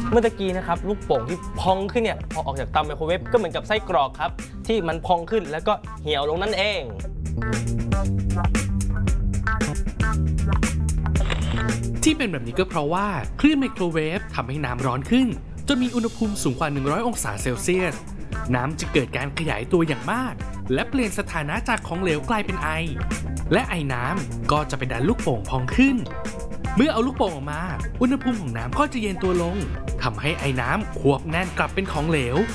เมื่อกี้นะครับลูกโป่งที่พองขึ้นเนี่ยพอออกจากเตาไมโครเวฟก็เหมือนกับไส้กรอกครับที่มันพองขึ้นแล้วก็เหี่ยวลงนั่นเองที่เป็นแบบนี้ก็เพราะว่าเครื่องไมโครเวฟทำให้น้ำร้อนขึ้นจนมีอุณหภูมิสูงกว่า100องศาเซลเซียสน้ำจะเกิดการขยายตัวอย่างมากและเปลี่ยนสถานะจากของเหลวกลายเป็นไอและไอน้ำก็จะไปดันลูกโป่งพองขึ้นเมื่อเอาลูกโป่งออกมาอุณหภูมิของน้ำก็จะเย็นตัวลงทำให้ไอน้ำควบแน่นกลับเป็นของเหลว